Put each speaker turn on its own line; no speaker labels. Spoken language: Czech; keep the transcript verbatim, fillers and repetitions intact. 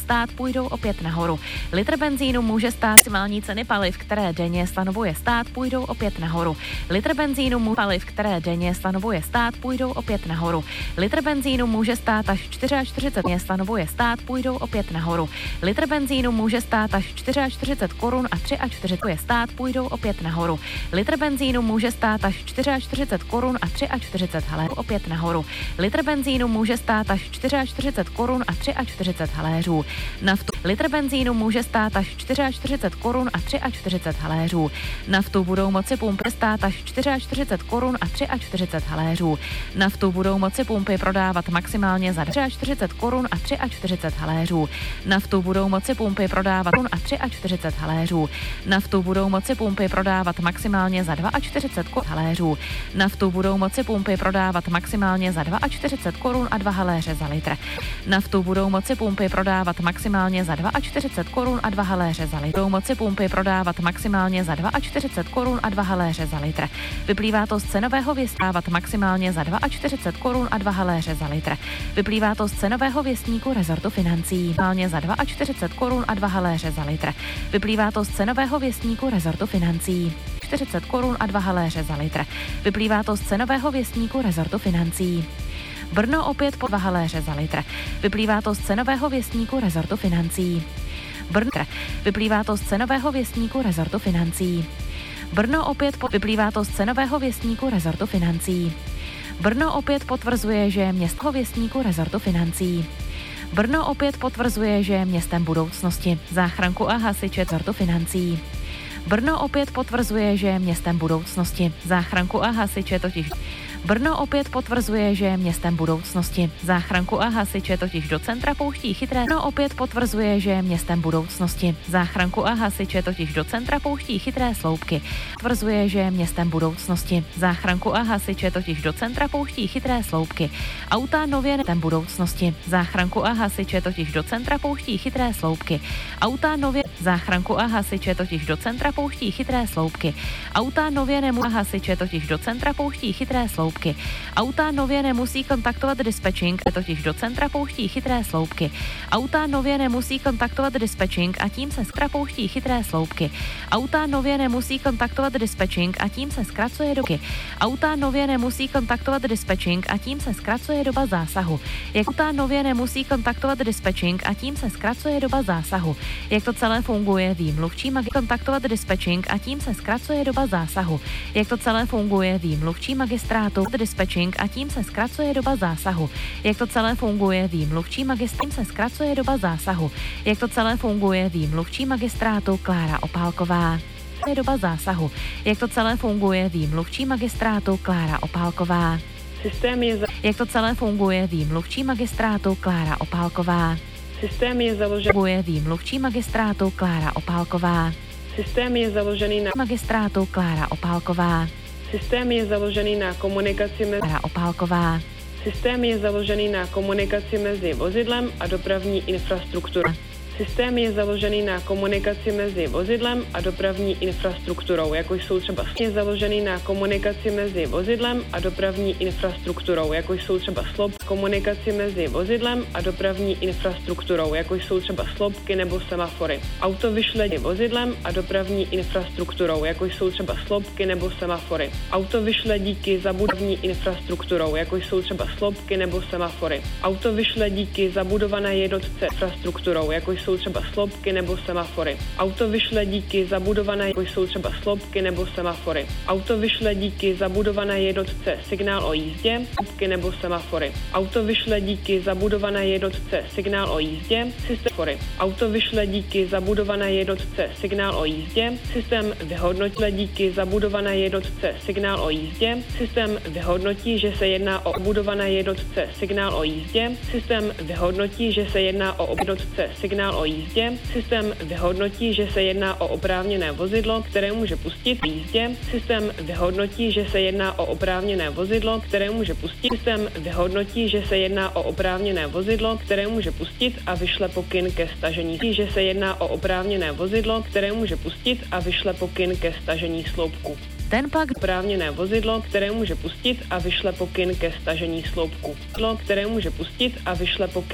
stát, půjdou opět nahoru. Litr benzínu může stát maximální ceny paliv, které denně stanovuje stát, půjdou opět nahoru. Litr benzínu může paliv, které denně stanovuje stát, půjdou opět nahoru. Litr benzínu může stát až čtyřicet čtyři denně stanovuje stát, půjdou opět nahoru. Litr benzínu může stát až čtyřicet čtyři korun a čtyřicet tři je stát, půjdou opět nahoru. Litr benzínu může stát až čtyřicet čtyři korun a čtyřicet tři haléřů opět nahoru. Litr benzínu může stát až čtyřicet čtyři korun a čtyřicet tři haléřů. Naftu. Litr benzínu může stát až čtyřicet čtyři korun a čtyřicet tři haléřů. Naftu budou moci pumpy stát až čtyřicet čtyři korun a čtyřicet tři haléřů. Naftu budou moci pumpy prodávat maximálně za čtyřicet čtyři korun a čtyřicet tři haléřů. Naftu budou moci pumpy prodávat a čtyřicet tři haléřů. Naftu budou moci pumpy prodávat maximálně za čtyřicet dva haléřů. Naftu budou moci pumpy prodávat maximálně za čtyřicet dva korun a dva haléře za litr. Naftu budou moci pumpy prodávat maximálně za čtyřicet dva korun a dva haléře za litr. Budou moci pumpy prodávat maximálně za čtyřicet dva korun a dva haléře za litr. Vyplývá to z cenového věstníku maximálně za čtyřicet dva korun a dva haléře za litr. Vyplývá to z cenového věstníku rezortu financí. Maximálně za čtyřicet dva korun a dva haléře za litr. Vyplývá to z cenového věstníku rezortu financí. čtyřicet korun a dva haléře za litr. Vyplývá to z cenového věstníku rezortu financí. Brno opět po dva haléře za litr. Vyplývá to z cenového věstníku rezortu financí. Brno. Vyplývá to z cenového věstníku rezortu financí. Brno opět po... Vyplývá to z cenového věstníku rezortu financí. Brno opět potvrzuje, že město věstníku rezortu financí. Brno opět potvrzuje, že je městem budoucnosti. Záchranku a hasiče rezortu financí. Brno opět potvrzuje, že je městem budoucnosti. Záchranku a hasiče totiž. Brno opět potvrzuje, že je městem budoucnosti. Záchranku a hasiče totiž do centra pouští chytré. Brno opět potvrzuje, že je městem budoucnosti. Záchranku a hasiče totiž do centra pouští chytré sloupky. Potvrzuje, že je městem budoucnosti. Záchranku a hasiče totiž do centra pouští chytré sloupky. Auta nově městem budoucnosti. Záchranku a hasiče totiž do centra pouští chytré sloupky. Auta nově záchranku a hasiče totiž do centra pouští chytré sloupky. Auta nově nemusí hasiče totiž do centra pouští chytré sloupky. Auta nově nemusí kontaktovat dispečing, totiž do centra pouští chytré sloupky. Auta nově nemusí kontaktovat dispečing a tím se zkrapouští chytré sloupky. Auta nově nemusí kontaktovat dispečing a tím se zkracuje doby. Auta nově nemusí kontaktovat dispečing a tím se zkracuje doba zásahu. Jak auta nově nemusí kontaktovat dispečing a tím se zkracuje doba zásahu. Jak to celé funguje, ví mluvčí magistrátu. Kontaktovat dispečing a tím se zkracuje doba zásahu. Jak to celé funguje, ví mluvčí magistrátu. Dispečing a tím se zkracuje doba zásahu. Jak to celé funguje, ví mluvčí magistrátu. se zkracuje doba zásahu. Jak to celé funguje, ví mluvčí magistrátu Klára Opálková. Je doba zásahu. Jak to celé funguje, ví mluvčí magistrátu Klára Opálková.
Systém je za...
Jak to celé funguje, ví mluvčí magistrátu Klára Opálková.
Systém je založen...
Funguje, ví mluvčí magistrátu Klára Opálková.
Systém je založený na...
Magistrátu Klára Opálková.
Systém je založený na komunikaci mezi...
Klára Opálková.
Systém je založený na komunikaci mezi vozidlem a dopravní infrastrukturou. Systém je založený na komunikaci mezi vozidlem a dopravní infrastrukturou, jako jsou třeba je založený na komunikaci mezi vozidlem a dopravní infrastrukturou, jako jsou třeba slop, komunikaci mezi vozidlem a dopravní infrastrukturou, jako jsou třeba slopky nebo semafory. Auto vyšle vozidlem a dopravní infrastrukturou, jako jsou třeba slopky nebo semafory. Auto vyšle díky zabudování infrastrukturou, jako jsou třeba slopky nebo semafory. Auto vyšle díky zabudované jednotce infrastrukturou, jako jsou jsou třeba slopky nebo semafory. Auto vyšle díky zabudované, jako jsou třeba slopky nebo semafory. Auto vyšle díky zabudované jednotce signál o jízdě, slopky nebo semafory. Auto vyšle díky zabudované jednotce signál o jízdě, systém. Auto vyšle díky zabudované jednotce signál o jízdě, systém vyhodnotí díky zabudované jednotce signál o jízdě, systém vyhodnotí, že se jedná o obudované jednotce signál o jízdě, systém vyhodnotí, že se jedná o jednotce signál o jízdě, systém vyhodnotí, že se jedná o oprávněné vozidlo, které může pustit v jízdě, systém vyhodnotí, že se jedná o oprávněné vozidlo, které může pustit, systém vyhodnotí, že se jedná o oprávněné vozidlo, které může pustit a vyšle pokyn ke stažení, že se jedná o oprávněné vozidlo, které může pustit a vyšle pokyn ke stažení sloupku.
Ten pak
oprávněné vozidlo, které může pustit a vyšle pokyn ke stažení sloupku. Které může pustit a vyšle pokyn